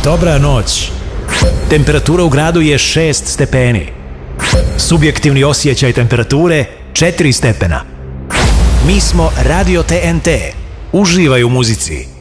Dobra noć. Temperatura u gradu je 6 stepeni. Subjektivni osjećaj temperature 4 stepena. Mi smo Radio TNT. Uživaj u muzici.